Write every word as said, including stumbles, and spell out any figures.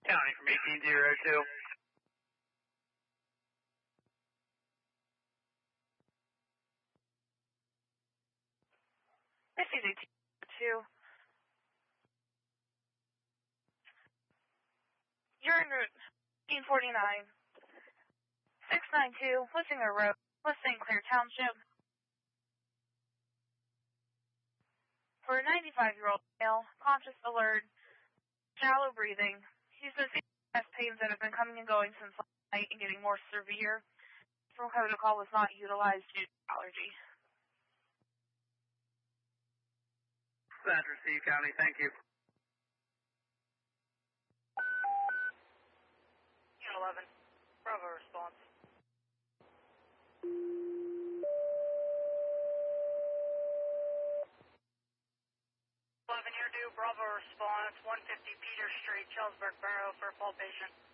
County from eighteen zero two. This is eighteen zero two. You're en route eighteen forty-nine. six nine two, Lissinger Road, West Saint Clair Township. For a ninety-five-year-old male, conscious, alert, shallow breathing. He's been feeling chest pains that have been coming and going since last night and getting more severe. From protocol was not utilized due to allergy. That's received, County. Thank you. eleven, Bravo response. eleven, you're due, Bravo response, one fifty Peter Street, Charlesburg Borough for a fall patient.